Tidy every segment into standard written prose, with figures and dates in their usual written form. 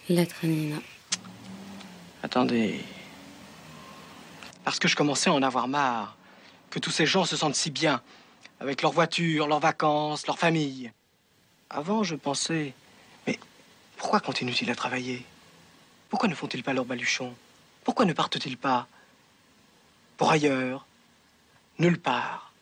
Lettre à Nina. Attendez. Parce que je commençais à en avoir marre. Que tous ces gens se sentent si bien. Avec leur voiture, leurs vacances, leur famille. Avant, je pensais... Mais pourquoi continuent-ils à travailler? Pourquoi ne font-ils pas leur baluchon? Pourquoi ne partent-ils pas pour ailleurs? Nulle part.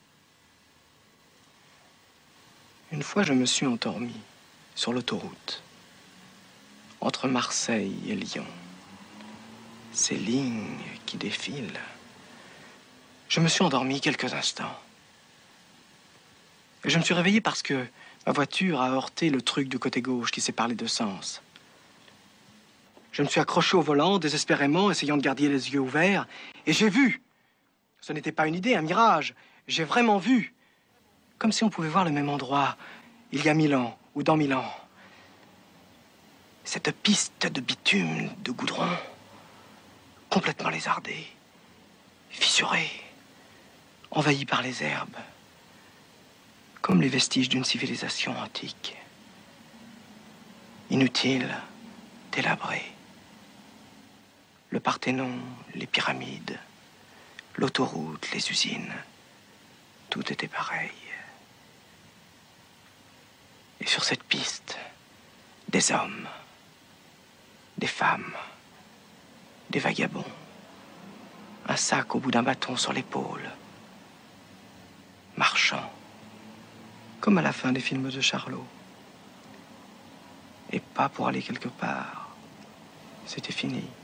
Une fois, je me suis endormi sur l'autoroute. Entre Marseille et Lyon. Ces lignes qui défilent. Je me suis endormi quelques instants. Et je me suis réveillé parce que ma voiture a heurté le truc du côté gauche qui sépare les deux sens. Je me suis accroché au volant, désespérément, essayant de garder les yeux ouverts, et j'ai vu. Ce n'était pas une idée, un mirage. J'ai vraiment vu. Comme si on pouvait voir le même endroit, il y a 1000 ans, ou dans 1000 ans. Cette piste de bitume, de goudron, complètement lézardée, fissurée, envahie par les herbes, comme les vestiges d'une civilisation antique. Inutile, délabrée. Le Parthénon, les pyramides, l'autoroute, les usines, tout était pareil. Et sur cette piste, des hommes, des femmes, des vagabonds, un sac au bout d'un bâton sur l'épaule, marchant, comme à la fin des films de Charlot. Et pas pour aller quelque part. C'était fini.